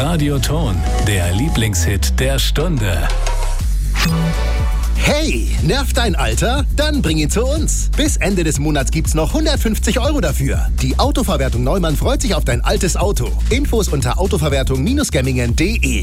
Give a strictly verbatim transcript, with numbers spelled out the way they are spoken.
Radioton, der Lieblingshit der Stunde. Hey, nervt dein Alter? Dann bring ihn zu uns. Bis Ende des Monats gibt's noch hundertfünfzig Euro dafür. Die Autoverwertung Neumann freut sich auf dein altes Auto. Infos unter autoverwertung Bindestrich gemmingen punkt de.